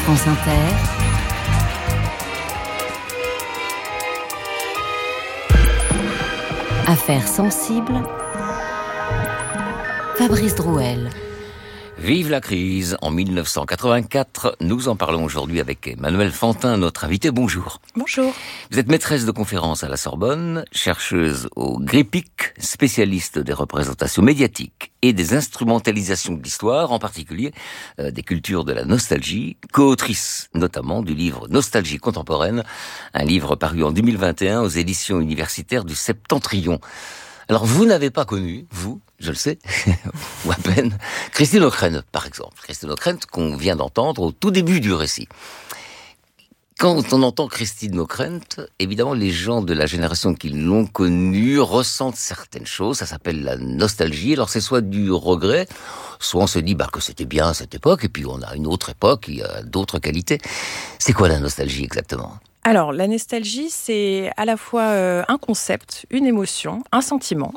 France Inter, Affaires sensibles, Fabrice Drouel. Vive la crise en 1984. Nous en parlons aujourd'hui avec Emmanuelle Fantin, notre invitée. Bonjour. Bonjour. Vous êtes maîtresse de conférences à la Sorbonne, chercheuse au GRIPIC, spécialiste des représentations médiatiques et des instrumentalisations de l'histoire, en particulier des cultures de la nostalgie, co-autrice notamment du livre Nostalgie contemporaine, un livre paru en 2021 aux éditions universitaires du Septentrion. Alors, vous n'avez pas connu, vous, je le sais, ou à peine, Christine Ockrent, par exemple. Christine Ockrent, qu'on vient d'entendre au tout début du récit. Quand on entend Christine Ockrent, évidemment, les gens de la génération qui l'ont connue ressentent certaines choses. Ça s'appelle la nostalgie. Alors, c'est soit du regret, soit on se dit que c'était bien à cette époque, et puis on a une autre époque, il y a d'autres qualités. C'est quoi la nostalgie exactement ? Alors, la nostalgie, c'est à la fois un concept, une émotion, un sentiment.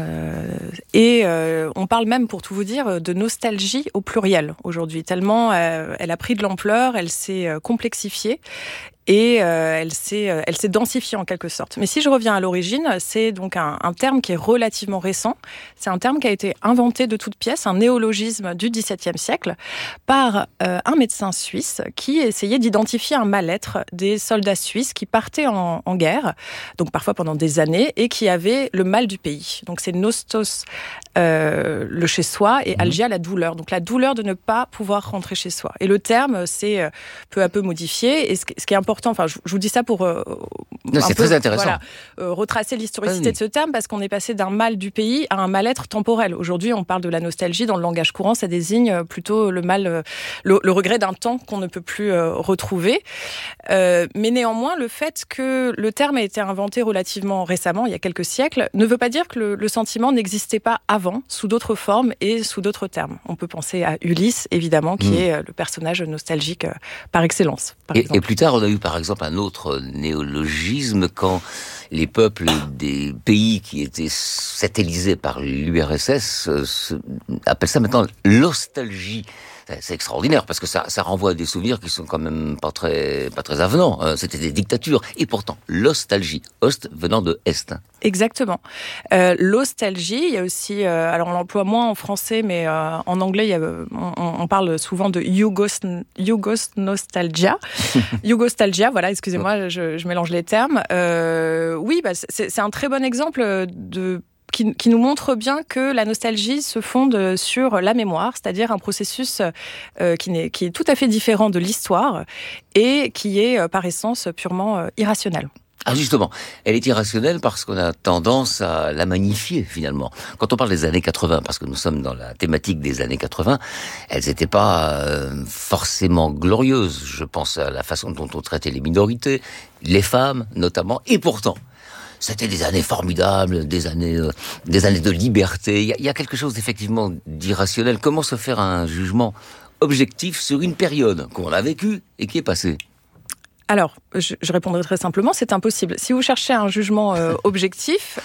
Et on parle même, pour tout vous dire, de nostalgie au pluriel aujourd'hui. Tellement elle a pris de l'ampleur, elle s'est complexifiée. Et elle s'est densifiée en quelque sorte. Mais si je reviens à l'origine, c'est donc un terme qui est relativement récent. C'est un terme qui a été inventé de toutes pièces, un néologisme du XVIIe siècle, par un médecin suisse qui essayait d'identifier un mal-être des soldats suisses qui partaient en guerre, donc parfois pendant des années, et qui avaient le mal du pays. Donc c'est nostos, le chez-soi, et algia, la douleur. Donc la douleur de ne pas pouvoir rentrer chez soi. Et le terme s'est peu à peu modifié. Et ce qui est important, enfin, je vous dis ça pour c'est très intéressant. Retracer l'historicité de ce terme, parce qu'on est passé d'un mal du pays à un mal-être temporel. Aujourd'hui, on parle de la nostalgie dans le langage courant, ça désigne plutôt le mal, le regret d'un temps qu'on ne peut plus retrouver. Mais néanmoins, le fait que le terme ait été inventé relativement récemment, il y a quelques siècles, ne veut pas dire que le sentiment n'existait pas avant, sous d'autres formes et sous d'autres termes. On peut penser à Ulysse, évidemment, qui est le personnage nostalgique par excellence. Et plus tard, on a eu par exemple un autre néologisme quand les peuples des pays qui étaient satellisés par l'URSS appellent ça maintenant l'ostalgie. C'est extraordinaire parce que ça renvoie à des souvenirs qui sont quand même pas très avenants. C'était des dictatures et pourtant l'ostalgie, ost venant de est. Exactement. L'ostalgie, il y a aussi, alors on l'emploie moins en français, mais en anglais, on parle souvent de Jugosnostalgia. Jugostalgia, voilà, excusez-moi, je mélange les termes. Oui, c'est un très bon exemple qui nous montre bien que la nostalgie se fonde sur la mémoire, c'est-à-dire un processus qui est tout à fait différent de l'histoire et qui est par essence purement irrationnel. Ah justement, elle est irrationnelle parce qu'on a tendance à la magnifier finalement. Quand on parle des années 80, parce que nous sommes dans la thématique des années 80, elles n'étaient pas forcément glorieuses. Je pense à la façon dont on traitait les minorités, les femmes notamment, et pourtant c'était des années formidables, des années de liberté. Il y a quelque chose effectivement d'irrationnel. Comment se faire un jugement objectif sur une période qu'on a vécue et qui est passée ? Alors, je répondrai très simplement, c'est impossible. Si vous cherchez un jugement objectif,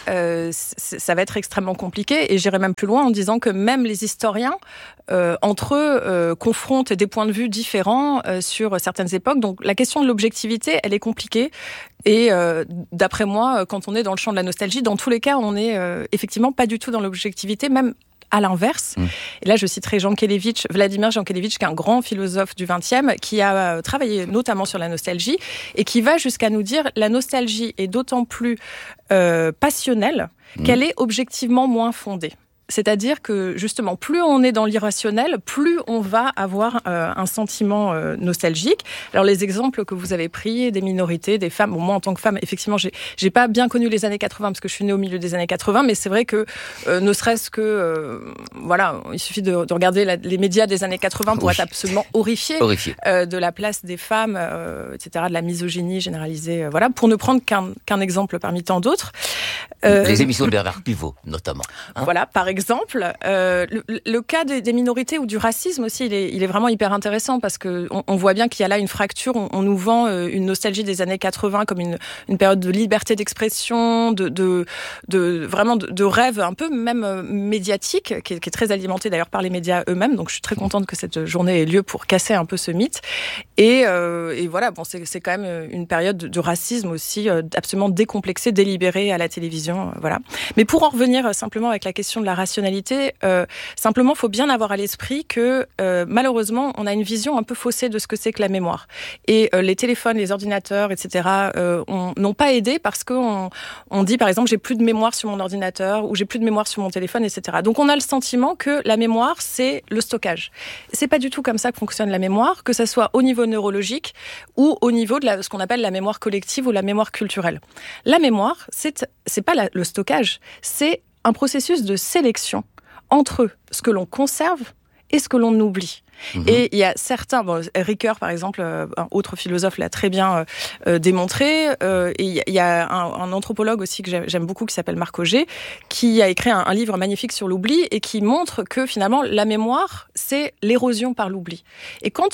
ça va être extrêmement compliqué. Et j'irai même plus loin en disant que même les historiens, entre eux, confrontent des points de vue différents sur certaines époques. Donc la question de l'objectivité, elle est compliquée. Et d'après moi, quand on est dans le champ de la nostalgie, dans tous les cas, on n'est effectivement pas du tout dans l'objectivité, même à l'inverse. Et là, je citerai Vladimir Jankélévitch, qui est un grand philosophe du XXe, qui a travaillé notamment sur la nostalgie et qui va jusqu'à nous dire la nostalgie est d'autant plus passionnelle qu'elle est objectivement moins fondée. C'est-à-dire que, justement, plus on est dans l'irrationnel, plus on va avoir un sentiment nostalgique. Alors, les exemples que vous avez pris, des minorités, des femmes, moi, en tant que femme, effectivement, j'ai pas bien connu les années 80, parce que je suis née au milieu des années 80, mais c'est vrai que, ne serait-ce que, il suffit de regarder les médias des années 80 pour être absolument horrifié. De la place des femmes, etc., de la misogynie généralisée, pour ne prendre qu'un exemple parmi tant d'autres. Les émissions de Bernard Pivot, notamment. Voilà, par exemple. Le cas des minorités ou du racisme aussi, il est vraiment hyper intéressant parce qu'on voit bien qu'il y a là une fracture. On nous vend une nostalgie des années 80 comme une période de liberté d'expression, vraiment de rêve un peu même médiatique, qui est très alimenté d'ailleurs par les médias eux-mêmes. Donc je suis très contente que cette journée ait lieu pour casser un peu ce mythe. Et voilà, bon, c'est quand même une période de racisme aussi absolument décomplexée, délibérée à la télévision. Voilà. Mais pour en revenir simplement avec la question de la rationalité, simplement, il faut bien avoir à l'esprit que malheureusement, on a une vision un peu faussée de ce que c'est que la mémoire. Et les téléphones, les ordinateurs, etc., n'ont pas aidé parce qu'on dit, par exemple, j'ai plus de mémoire sur mon ordinateur ou j'ai plus de mémoire sur mon téléphone, etc. Donc, on a le sentiment que la mémoire, c'est le stockage. C'est pas du tout comme ça que fonctionne la mémoire, que ça soit au niveau neurologique ou au niveau de ce qu'on appelle la mémoire collective ou la mémoire culturelle. La mémoire, c'est pas le stockage, c'est un processus de sélection entre ce que l'on conserve et ce que l'on oublie. Et il y a certains, Ricoeur par exemple, un autre philosophe l'a très bien démontré, et il y a un anthropologue aussi que j'aime beaucoup qui s'appelle Marc Auger, qui a écrit un livre magnifique sur l'oubli et qui montre que finalement la mémoire, c'est l'érosion par l'oubli. Et quand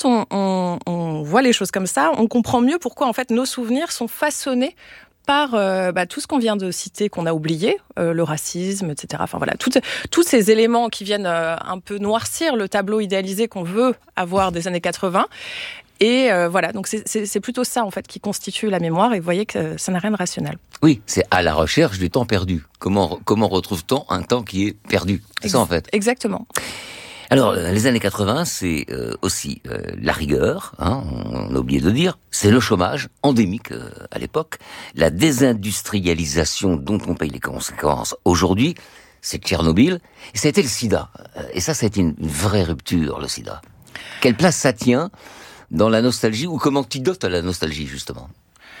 on voit les choses comme ça, on comprend mieux pourquoi en fait nos souvenirs sont façonnés par tout ce qu'on vient de citer, qu'on a oublié, le racisme, etc. Enfin voilà, tous ces éléments qui viennent un peu noircir le tableau idéalisé qu'on veut avoir des années 80. Et voilà, donc c'est plutôt ça en fait qui constitue la mémoire. Et vous voyez que ça n'a rien de rationnel. Oui, c'est à la recherche du temps perdu. Comment retrouve-t-on un temps qui est perdu ? C'est ça en fait. Exactement. Alors, les années 80, c'est aussi la rigueur, on a oublié de dire, c'est le chômage endémique à l'époque, la désindustrialisation dont on paye les conséquences aujourd'hui, c'est Tchernobyl, et ça a été le sida. Et ça a été une vraie rupture, le sida. Quelle place ça tient dans la nostalgie, ou comme antidote à la nostalgie, justement ?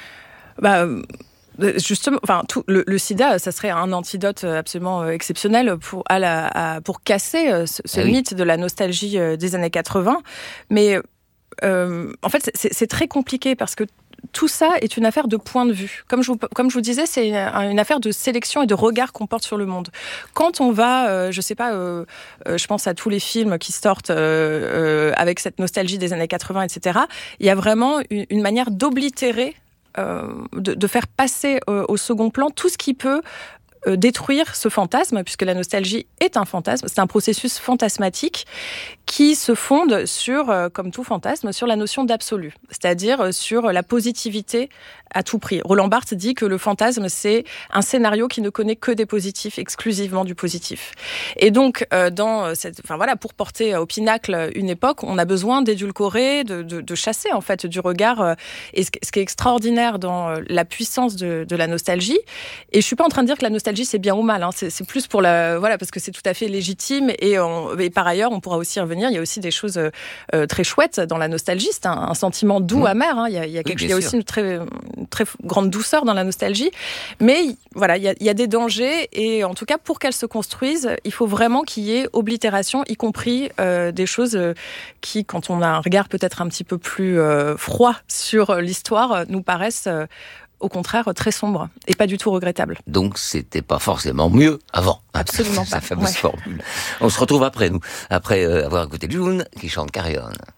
Justement, enfin, le sida, ça serait un antidote absolument exceptionnel pour casser ce mythe de la nostalgie des années 80. Mais en fait, c'est très compliqué parce que tout ça est une affaire de point de vue. Comme je vous disais, c'est une affaire de sélection et de regard qu'on porte sur le monde. Quand on va, je pense à tous les films qui sortent avec cette nostalgie des années 80, etc., il y a vraiment une manière d'oblitérer, de faire passer au second plan tout ce qui peut détruire ce fantasme, puisque la nostalgie est un fantasme, c'est un processus fantasmatique qui se fonde sur, comme tout fantasme, sur la notion d'absolu, c'est-à-dire sur la positivité à tout prix. Roland Barthes dit que le fantasme, c'est un scénario qui ne connaît que des positifs, exclusivement du positif. Et donc, pour porter au pinacle une époque, on a besoin d'édulcorer, de chasser en fait du regard. Et ce qui est extraordinaire dans la puissance de la nostalgie, et je suis pas en train de dire que la nostalgie c'est bien ou mal, c'est plus pour parce que c'est tout à fait légitime et par ailleurs on pourra aussi revenir. Il y a aussi des choses très chouettes dans la nostalgie. C'est un sentiment doux, amer. Il y a aussi une très grande douceur dans la nostalgie. Mais voilà, il y a des dangers et en tout cas pour qu'elles se construisent, il faut vraiment qu'il y ait oblitération, y compris des choses qui, quand on a un regard peut-être un petit peu plus froid sur l'histoire, nous paraissent au contraire très sombre et pas du tout regrettable. Donc c'était pas forcément mieux avant. Absolument pas. Sa fameuse formule. On se retrouve après avoir écouté June qui chante Carry On.